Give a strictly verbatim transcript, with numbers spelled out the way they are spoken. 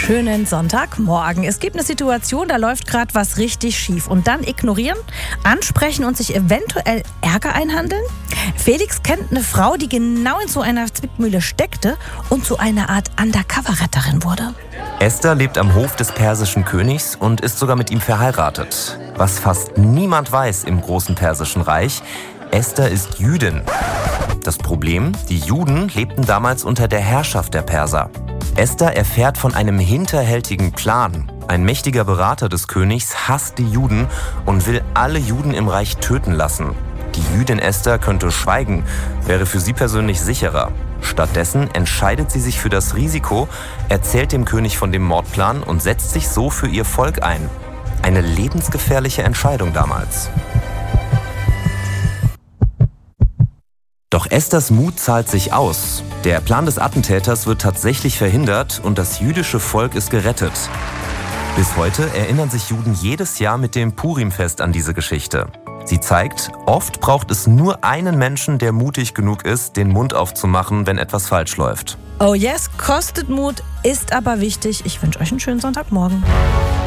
Schönen Sonntagmorgen. Es gibt eine Situation, da läuft gerade was richtig schief. Und dann ignorieren, ansprechen und sich eventuell Ärger einhandeln? Felix kennt eine Frau, die genau in so einer Zwickmühle steckte und zu einer Art Undercover-Retterin wurde. Esther lebt am Hof des persischen Königs und ist sogar mit ihm verheiratet. Was fast niemand weiß im großen persischen Reich: Esther ist Jüdin. Das Problem: Die Juden lebten damals unter der Herrschaft der Perser. Esther erfährt von einem hinterhältigen Plan. Ein mächtiger Berater des Königs hasst die Juden und will alle Juden im Reich töten lassen. Die Jüdin Esther könnte schweigen, wäre für sie persönlich sicherer. Stattdessen entscheidet sie sich für das Risiko, erzählt dem König von dem Mordplan und setzt sich so für ihr Volk ein. Eine lebensgefährliche Entscheidung damals. Doch Esthers Mut zahlt sich aus. Der Plan des Attentäters wird tatsächlich verhindert und das jüdische Volk ist gerettet. Bis heute erinnern sich Juden jedes Jahr mit dem Purimfest an diese Geschichte. Sie zeigt, oft braucht es nur einen Menschen, der mutig genug ist, den Mund aufzumachen, wenn etwas falsch läuft. Oh yes, kostet Mut, ist aber wichtig. Ich wünsche euch einen schönen Sonntagmorgen.